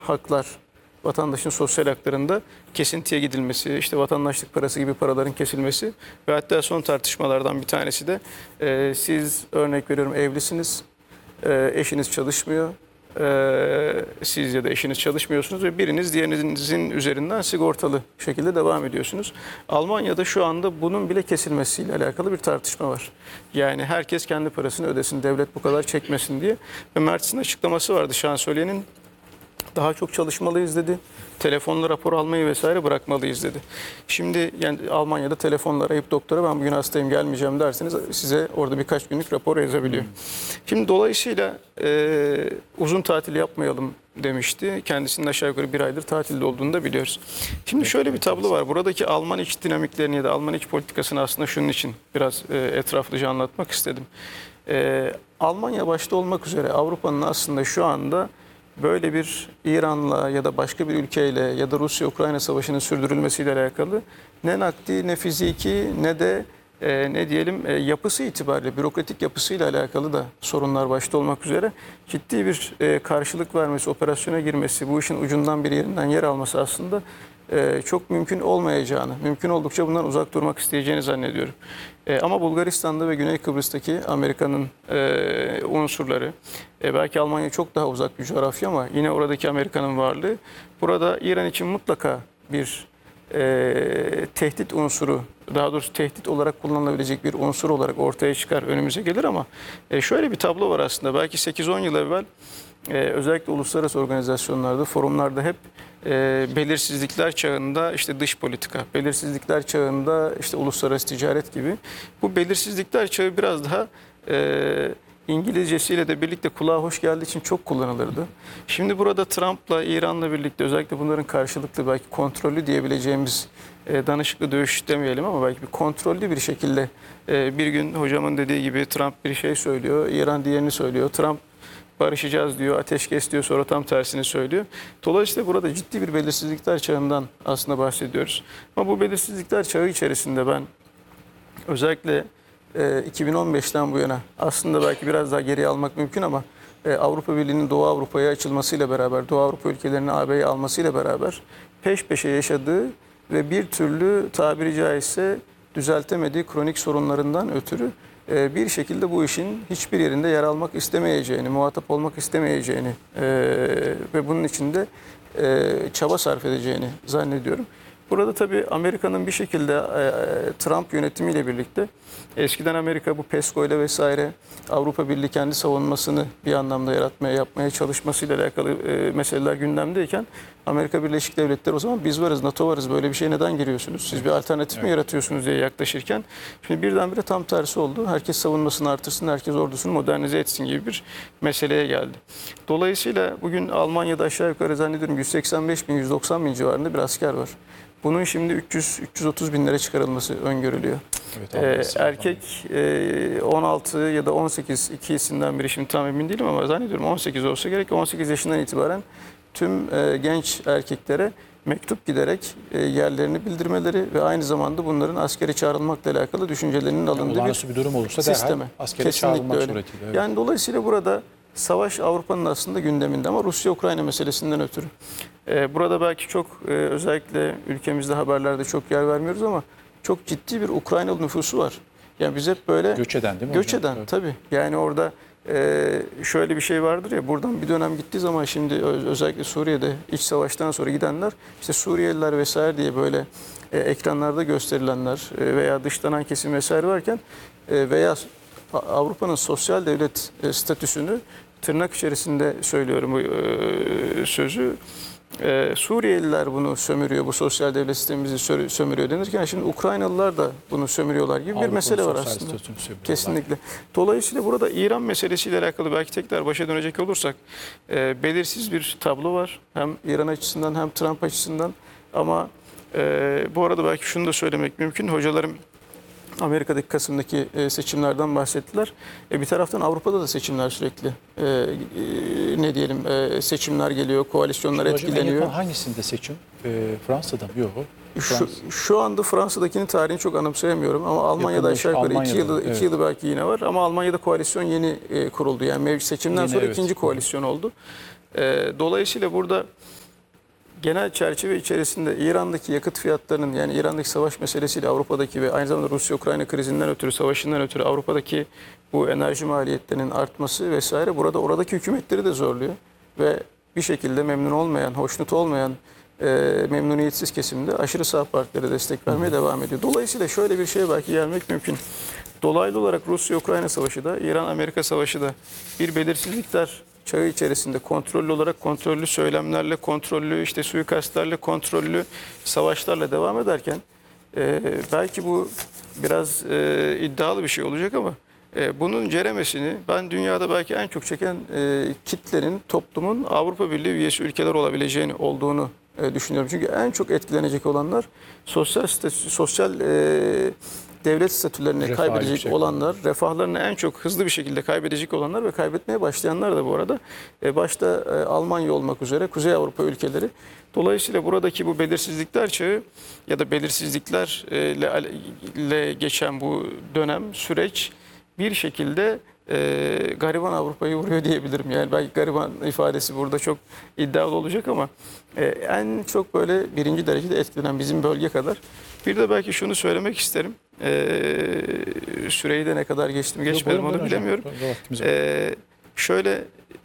haklar, vatandaşın sosyal haklarında kesintiye gidilmesi, işte vatandaşlık parası gibi paraların kesilmesi ve hatta son tartışmalardan bir tanesi de siz örnek veriyorum evlisiniz, eşiniz çalışmıyor, siz ya da eşiniz çalışmıyorsunuz ve biriniz diğerinizin üzerinden sigortalı şekilde devam ediyorsunuz. Almanya'da şu anda bunun bile kesilmesiyle alakalı bir tartışma var. Yani herkes kendi parasını ödesin, devlet bu kadar çekmesin diye. Ve Mertz'in açıklaması vardı, şansölyenin daha çok çalışmalıyız dedi. Telefonla rapor almayı vesaire bırakmalıyız dedi. Şimdi yani Almanya'da telefonla arayıp doktora ben bugün hastayım gelmeyeceğim derseniz size orada birkaç günlük rapor yazabiliyor. Şimdi dolayısıyla uzun tatil yapmayalım demişti. Kendisinin aşağı yukarı bir aydır tatilde olduğunu da biliyoruz. Şimdi şöyle bir tablo var. Buradaki Alman iç dinamiklerini ya da Alman iç politikasını aslında şunun için biraz etraflıca anlatmak istedim. Almanya başta olmak üzere Avrupa'nın aslında şu anda böyle bir İran'la ya da başka bir ülkeyle ya da Rusya-Ukrayna savaşının sürdürülmesiyle alakalı ne nakdi ne fiziki ne de ne diyelim yapısı itibariyle bürokratik yapısıyla alakalı da sorunlar başta olmak üzere ciddi bir karşılık vermesi, operasyona girmesi, bu işin ucundan bir yerinden yer alması aslında çok mümkün olmayacağını, mümkün oldukça bundan uzak durmak isteyeceğini zannediyorum. Ama Bulgaristan'da ve Güney Kıbrıs'taki Amerika'nın unsurları, belki Almanya çok daha uzak bir coğrafya ama yine oradaki Amerika'nın varlığı, burada İran için mutlaka bir tehdit unsuru, daha doğrusu tehdit olarak kullanılabilecek bir unsur olarak ortaya çıkar, önümüze gelir ama şöyle bir tablo var aslında. Belki 8-10 yıl evvel özellikle uluslararası organizasyonlarda, forumlarda hep belirsizlikler çağında işte dış politika, belirsizlikler çağında işte uluslararası ticaret gibi. Bu belirsizlikler çağı biraz daha İngilizcesiyle de birlikte kulağa hoş geldiği için çok kullanılırdı. Şimdi burada Trump'la, İran'la birlikte özellikle bunların karşılıklı belki kontrollü diyebileceğimiz danışıklı dövüş demeyelim ama belki bir kontrollü bir şekilde bir gün hocamın dediği gibi Trump bir şey söylüyor, İran diğerini söylüyor. Trump barışacağız diyor, ateşkes diyor, sonra tam tersini söylüyor. Dolayısıyla burada ciddi bir belirsizlikler çağından aslında bahsediyoruz. Ama bu belirsizlikler çağı içerisinde ben özellikle 2015'ten bu yana aslında belki biraz daha geriye almak mümkün ama Avrupa Birliği'nin Doğu Avrupa'ya açılmasıyla beraber, Doğu Avrupa ülkelerinin AB'ye almasıyla beraber peş peşe yaşadığı ve bir türlü tabiri caizse düzeltemediği kronik sorunlarından ötürü bir şekilde bu işin hiçbir yerinde yer almak istemeyeceğini, muhatap olmak istemeyeceğini ve bunun için de çaba sarf edeceğini zannediyorum. Burada tabii Amerika'nın bir şekilde Trump yönetimiyle birlikte eskiden Amerika bu PESCO ile vesaire Avrupa Birliği kendi savunmasını bir anlamda yapmaya çalışmasıyla alakalı meseleler gündemdeyken Amerika Birleşik Devletleri o zaman biz varız, NATO varız, böyle bir şeye neden giriyorsunuz? Siz bir alternatif mi yaratıyorsunuz diye yaklaşırken şimdi birdenbire tam tersi oldu. Herkes savunmasını artırsın, herkes ordusunu modernize etsin gibi bir meseleye geldi. Dolayısıyla bugün Almanya'da aşağı yukarı zannediyorum 185 bin, 190 bin civarında bir asker var. Bunun şimdi 300-330 binlere çıkarılması öngörülüyor. Evet, erkek 16 ya da 18 ikisinden biri şimdi tam emin değilim ama zannediyorum 18 olsa gerek. 18 yaşından itibaren tüm genç erkeklere mektup giderek yerlerini bildirmeleri ve aynı zamanda bunların askere çağrılmakla alakalı düşüncelerinin alındığı bir durum olursa sisteme. Askere çağrılmak suretiyle. Evet. Yani dolayısıyla burada savaş Avrupa'nın aslında gündeminde ama Rusya-Ukrayna meselesinden ötürü. Burada belki çok özellikle ülkemizde haberlerde çok yer vermiyoruz ama çok ciddi bir Ukraynalı nüfusu var. Yani biz hep böyle göç eden değil mi? Göç eden tabii. Yani orada şöyle bir şey vardır ya, buradan bir dönem gittiği zaman şimdi özellikle Suriye'de iç savaştan sonra gidenler işte Suriyeliler vesaire diye böyle ekranlarda gösterilenler veya dışlanan kesim vesaire varken veya Avrupa'nın sosyal devlet statüsünü tırnak içerisinde söylüyorum bu sözü. Suriyeliler bunu sömürüyor, bu sosyal devlet sistemimizi sömürüyor denirken şimdi Ukraynalılar da bunu sömürüyorlar gibi bir mesele var aslında. Kesinlikle. Dolayısıyla burada İran meselesiyle alakalı belki tekrar başa dönecek olursak belirsiz bir tablo var. Hem İran açısından hem Trump açısından ama bu arada belki şunu da söylemek mümkün. Hocalarım Amerika'daki Kasım'daki seçimlerden bahsettiler. Bir taraftan Avrupa'da da seçimler sürekli ne diyelim seçimler geliyor, koalisyonlar etkileniyor. Hangisinde seçim? Fransa'da mı? Yok. Şu anda Fransa'dakinin tarihini çok anımsayamıyorum ama Almanya'da aşağı yukarı 2 yılı belki yine var ama Almanya'da koalisyon yeni kuruldu. Yani seçimden sonra ikinci koalisyon oldu. Dolayısıyla burada genel çerçeve içerisinde İran'daki yakıt fiyatlarının, yani İran'daki savaş meselesiyle Avrupa'daki ve aynı zamanda Rusya-Ukrayna krizinden ötürü, savaşından ötürü Avrupa'daki bu enerji maliyetlerinin artması vesaire burada oradaki hükümetleri de zorluyor. Ve bir şekilde memnun olmayan, hoşnut olmayan, memnuniyetsiz kesimde aşırı sağ partilere destek vermeye devam ediyor. Dolayısıyla şöyle bir şeye belki gelmek mümkün. Dolaylı olarak Rusya-Ukrayna savaşı da, İran-Amerika savaşı da bir belirsizlikler çağı içerisinde kontrollü olarak, kontrollü söylemlerle, kontrollü işte suikastlerle, kontrollü savaşlarla devam ederken belki bu biraz iddialı bir şey olacak ama bunun ceremesini ben dünyada belki en çok çeken kitlenin, toplumun Avrupa Birliği üyesi ülkeler olabileceğini olduğunu düşünüyorum. Çünkü en çok etkilenecek olanlar sosyal devlet statülerini Refah kaybedecek yüksek olanlar, refahlarını en çok hızlı bir şekilde kaybedecek olanlar ve kaybetmeye başlayanlar da bu arada başta Almanya olmak üzere Kuzey Avrupa ülkeleri. Dolayısıyla buradaki bu belirsizlikler çağı ya da belirsizliklerle geçen bu dönem, süreç bir şekilde gariban Avrupa'yı vuruyor diyebilirim. Yani belki gariban ifadesi burada çok iddialı olacak ama en çok böyle birinci derecede etkilenen bizim bölge kadar. Bir de belki şunu söylemek isterim. Süreyi de ne kadar geçtim geçmedim onu bilemiyorum. Şöyle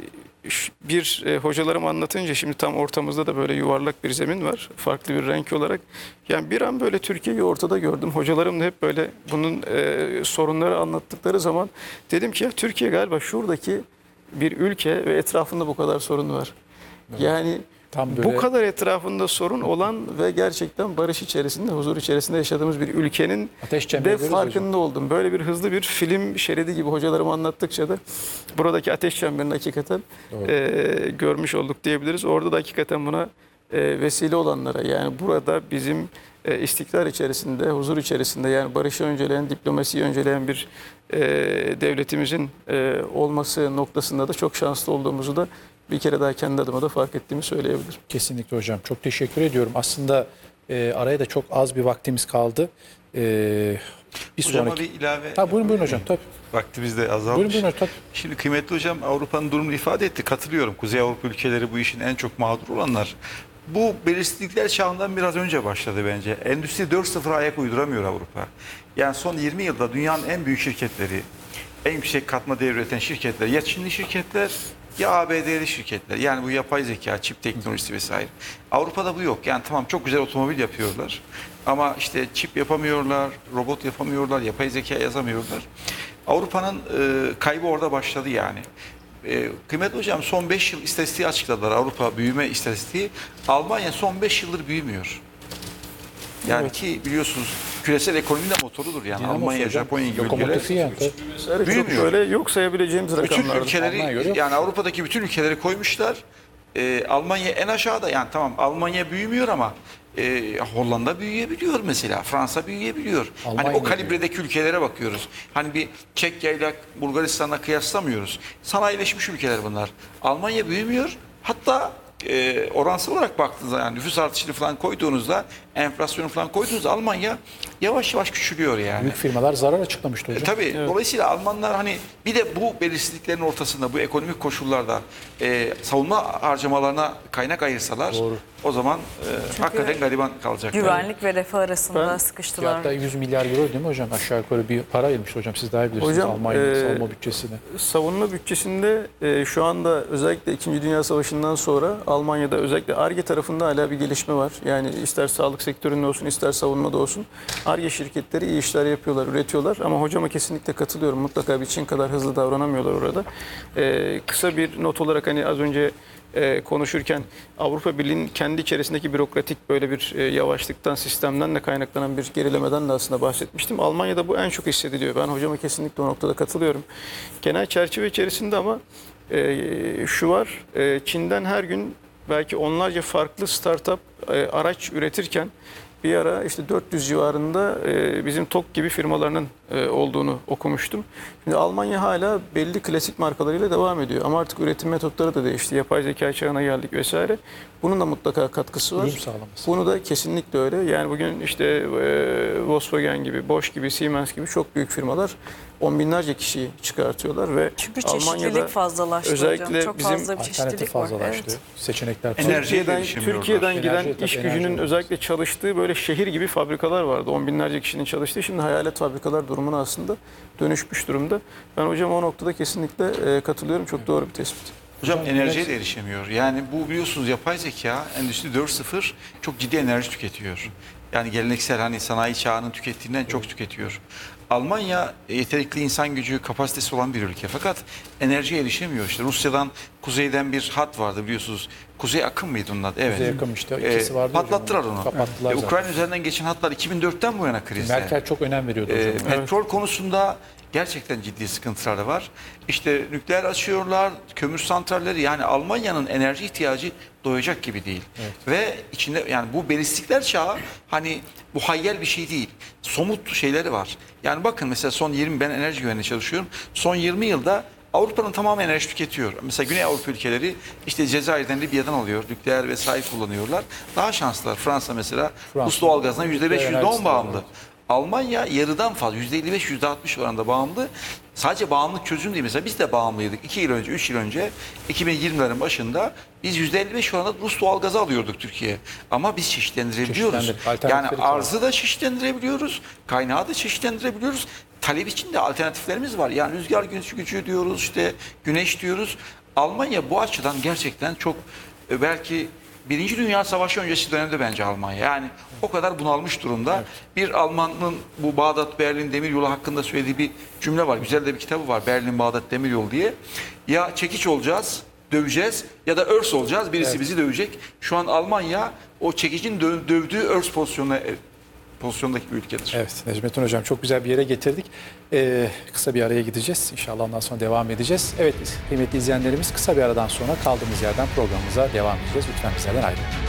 bir hocalarım anlatınca şimdi tam ortamızda da böyle yuvarlak bir zemin var. Farklı bir renk olarak. Yani bir an böyle Türkiye'yi ortada gördüm. Hocalarım da hep böyle bunun sorunları anlattıkları zaman dedim ki ya Türkiye galiba şuradaki bir ülke ve etrafında bu kadar sorun var. Evet. Yani tam böyle bu kadar etrafında sorun olan ve gerçekten barış içerisinde, huzur içerisinde yaşadığımız bir ülkenin de farkında oldum. Böyle bir hızlı bir film şeridi gibi hocalarım anlattıkça da buradaki ateş çemberini hakikaten görmüş olduk diyebiliriz. Orada da hakikaten buna vesile olanlara, yani burada bizim istikrar içerisinde, huzur içerisinde, yani barışı önceleyen, diplomasiyi önceleyen bir devletimizin olması noktasında da çok şanslı olduğumuzu da bir kere daha kendi adıma da fark ettiğimi söyleyebilirim. Kesinlikle hocam. Çok teşekkür ediyorum. Aslında araya da çok az bir vaktimiz kaldı. Bir Hocama sonraki... bir ilave... Buyurun hocam. Tabii. Vaktimiz de azalmış. Buyurun tabii. Şimdi kıymetli hocam Avrupa'nın durumunu ifade etti. Katılıyorum. Kuzey Avrupa ülkeleri bu işin en çok mağdur olanlar. Bu belirsizlikler çağından biraz önce başladı bence. Endüstri 4.0'a ayak uyduramıyor Avrupa. Yani son 20 yılda dünyanın en büyük şirketleri, en yüksek katma değer üreten şirketler, ya Çinli şirketler ya ABD'li şirketler. Yani bu yapay zeka, çip teknolojisi vesaire. Avrupa'da bu yok. Yani tamam çok güzel otomobil yapıyorlar. Ama işte çip yapamıyorlar, robot yapamıyorlar, yapay zeka yazamıyorlar. Avrupa'nın kaybı orada başladı yani. Kıymetli hocam son 5 yıl istatistiği açıkladılar. Avrupa büyüme istatistiği. Almanya son 5 yıldır büyümüyor. Yani evet. Ki biliyorsunuz küresel ekonominin de motorudur yani. Dinamo Almanya, hocam, Japonya gibi ülkeler yani. Büyümüyor. Böyle yok sayabileceğimiz rakamlar. Bütün ülkeleri yani Avrupa'daki bütün ülkeleri koymuşlar. Almanya en aşağıda, yani tamam Almanya büyümüyor ama Hollanda büyüyebiliyor mesela. Fransa büyüyebiliyor. Almanya hani o kalibredeki ülkelere bakıyoruz. Hani bir Çekya ile Bulgaristan'la kıyaslamıyoruz. Sanayileşmiş ülkeler bunlar. Almanya büyümüyor. Hatta oransal olarak baktığınızda, yani nüfus artışını falan koyduğunuzda, enflasyonu falan koyduğunuzda Almanya yavaş yavaş küçülüyor yani. Büyük firmalar zarar açıklamıştı hocam. Tabii. Evet. Dolayısıyla Almanlar hani bir de bu belirsizliklerin ortasında, bu ekonomik koşullarda savunma harcamalarına kaynak ayırsalar, doğru, o zaman hakikaten gariban kalacaklar. Güvenlik ve refah arasında sıkıştılar. Hatta 100 milyar euro değil mi hocam? Aşağı yukarı bir para ayırmış hocam. Siz daha iyi bilirsiniz Almanya'nın savunma bütçesine. Savunma bütçesinde şu anda özellikle 2. Dünya Savaşı'ndan sonra Almanya'da özellikle Ar-Ge tarafında hala bir gelişme var. Yani ister sağlık sektöründe olsun, ister savunmada olsun. Ar-Ge şirketleri iyi işler yapıyorlar, üretiyorlar. Ama hocama kesinlikle katılıyorum. Mutlaka bir Çin kadar hızlı davranamıyorlar orada. Kısa bir not olarak hani az önce konuşurken Avrupa Birliği'nin kendi içerisindeki bürokratik böyle bir yavaşlıktan, sistemden de kaynaklanan bir gerilemeden de aslında bahsetmiştim. Almanya'da bu en çok hissediliyor. Ben hocama kesinlikle o noktada katılıyorum. Genel çerçeve içerisinde ama şu var, Çin'den her gün belki onlarca farklı startup araç üretirken bir ara işte 400 civarında bizim TOG gibi firmalarının olduğunu okumuştum. Şimdi Almanya hala belli klasik markalarıyla devam ediyor. Ama artık üretim metotları da değişti. Yapay zeka çağına geldik vesaire. Bunun da mutlaka katkısı var. Bunu da kesinlikle öyle. Yani bugün işte Volkswagen gibi, Bosch gibi, Siemens gibi çok büyük firmalar on binlerce kişiyi çıkartıyorlar ve Çünkü Almanya'da çeşitlilik fazlalaştı özellikle hocam. Çok bizim fazla bir Alternatif çeşitlilik var. fazlalaştı. Evet. Seçenekler Enerjiye Türkiye'den, erişemiyorlar. Türkiye'den giden Enerji, iş tabii, gücünün enerji özellikle çalıştığı böyle şehir gibi fabrikalar vardı. On binlerce kişinin çalıştığı. Şimdi hayalet fabrikalar durumuna aslında dönüşmüş durumda. Ben hocam o noktada kesinlikle katılıyorum. Çok doğru bir tespit. Hocam Hocam, enerjiye enerji- de erişemiyor. Yani bu biliyorsunuz yapay zeka Endüstri 4.0 çok ciddi enerji tüketiyor. Yani geleneksel hani sanayi çağının tükettiğinden çok tüketiyor. Almanya yetenekli insan gücü kapasitesi olan bir ülke. Fakat enerjiye erişemiyor. İşte Rusya'dan kuzeyden bir hat vardı biliyorsunuz. Kuzey akım mıydı onun adı? Evet. Kuzey akım işte, ikisi vardı hocam. Patlattılar onu. Kapattılar zaten. Ukrayna üzerinden geçen hatlar 2004'ten bu yana krizde. Merkel çok önem veriyordu hocam. Petrol konusunda gerçekten ciddi sıkıntıları var. İşte nükleer açıyorlar, kömür santralleri, yani Almanya'nın enerji ihtiyacı doyacak gibi değil. Ve içinde yani bu balistikler çağı hani bu hayyel bir şey değil. Somut şeyleri var. Yani bakın mesela son 20 ben enerji güvenliğinde çalışıyorum. Son 20 yılda Avrupa'nın tamamı enerji tüketiyor. Mesela Güney Avrupa ülkeleri işte Cezayir'den, Libya'dan alıyor. Nükleer vesaire kullanıyorlar. Daha şanslılar. Fransa mesela Rus doğalgazından %5, %10 bağımlı. Almanya yarıdan fazla, %55, %60 oranında bağımlı. Sadece bağımlılık çözüm değil. Mesela biz de bağımlıydık. 2 yıl önce, 3 yıl önce, 2020'lerin başında biz %55 oranında Rus doğalgazı alıyorduk Türkiye. Ama biz çeşitlendirebiliyoruz. Çeşitlendirdik, Yani alternatifleri var. arzı da çeşitlendirebiliyoruz, kaynağı da çeşitlendirebiliyoruz. Talep için de alternatiflerimiz var. Yani rüzgar gücü diyoruz, işte güneş diyoruz. Almanya bu açıdan gerçekten çok belki Birinci Dünya Savaşı öncesi dönemde bence Almanya. Yani o kadar bunalmış durumda. Bir Almanın bu Bağdat-Berlin Demiryolu hakkında söylediği bir cümle var. Güzel de bir kitabı var. Berlin-Bağdat Demiryolu diye. Ya çekiç olacağız, döveceğiz ya da örs olacağız. Birisi bizi dövecek. Şu an Almanya o çekicin dövdüğü örs pozisyondaki bir ülkedir. Evet Necmettin Hocam çok güzel bir yere getirdik. Kısa bir araya gideceğiz. İnşallah ondan sonra devam edeceğiz. Evet kıymetli izleyenlerimiz kısa bir aradan sonra kaldığımız yerden programımıza devam edeceğiz. Lütfen bizlerden ayrılmayın.